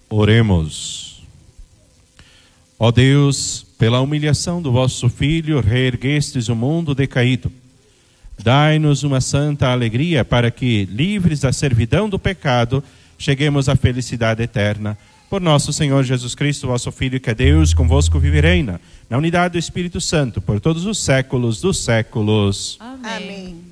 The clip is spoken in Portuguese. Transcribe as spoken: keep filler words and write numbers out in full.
Oremos. Ó Deus, pela humilhação do vosso Filho, reerguestes o mundo decaído. Dai-nos uma santa alegria para que, livres da servidão do pecado, cheguemos à felicidade eterna. Por nosso Senhor Jesus Cristo, vosso Filho, que é Deus, convosco vive e reina, na unidade do Espírito Santo, por todos os séculos dos séculos. Amém. Amém.